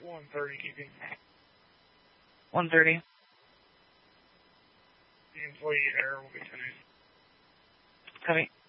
1:30 keeping. 1:30. The employee error will be finished. Copy.